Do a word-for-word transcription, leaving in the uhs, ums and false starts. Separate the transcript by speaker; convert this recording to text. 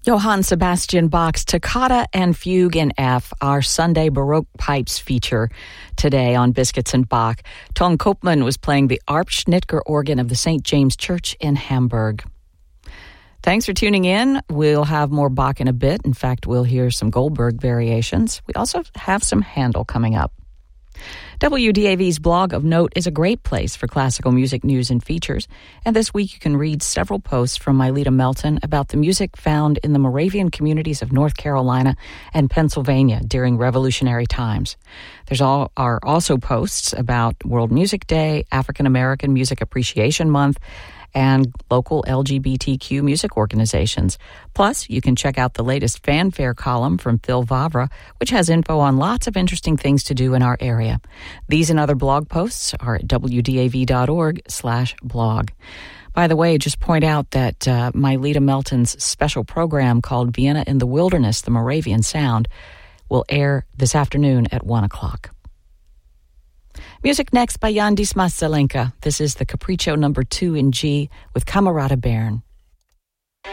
Speaker 1: Johann Sebastian Bach's Toccata and Fugue in F, our Sunday Baroque Pipes feature today on Biscuits and Bach. Ton Koopman was playing the Arp-Schnitger organ of the Saint James Church in Hamburg. Thanks for tuning in. We'll have more Bach in a bit. In fact, we'll hear some Goldberg variations. We also have some Handel coming up. W D A V's blog of note is a great place for classical music news and features, and this week you can read several posts from Myleta Melton about the music found in the Moravian communities of North Carolina and Pennsylvania during Revolutionary times. There's all, are also posts about World Music Day, African American Music Appreciation Month, and local L G B T Q music organizations. Plus, you can check out the latest fanfare column from Phil Vavra, which has info on lots of interesting things to do in our area. These and other blog posts are at W D A V dot org slash blog. By the way, just point out that uh, Myleta Melton's special program called Vienna in the Wilderness, the Moravian Sound, will air this afternoon at one o'clock. Music next by Yandis Masalenka. This is the Capriccio number two in G with Camerata Bern.